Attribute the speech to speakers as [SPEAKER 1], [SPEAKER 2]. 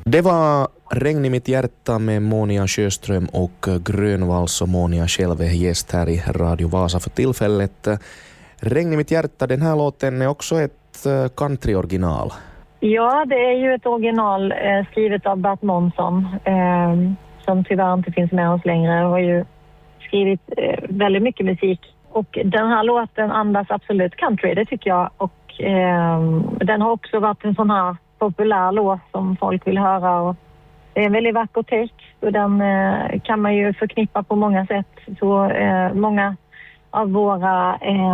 [SPEAKER 1] Det var Regn i mitt hjärta med Monia Sjöström och Grönvals, och Monia själv är gäst här i Radio Vasa för tillfället. Regn i mitt hjärta, den här låten är också ett country-original.
[SPEAKER 2] Ja, det är ju ett original skrivet av Bert Månsson som tyvärr inte finns med oss längre. Han har ju skrivit väldigt mycket musik. Och den här låten andas absolut country, det tycker jag. Och den har också varit en sån här populär låt som folk vill höra. Och det är en väldigt vacker text och den kan man ju förknippa på många sätt. Så många av våra